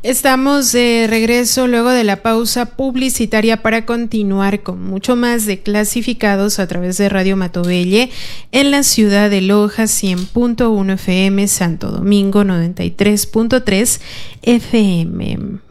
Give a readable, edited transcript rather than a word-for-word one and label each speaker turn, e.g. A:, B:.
A: Estamos de regreso luego de la pausa publicitaria para continuar con mucho más de Clasificados a través de Radio Matovelle en la ciudad de Loja, 100.1 FM, Santo Domingo 93.3 FM.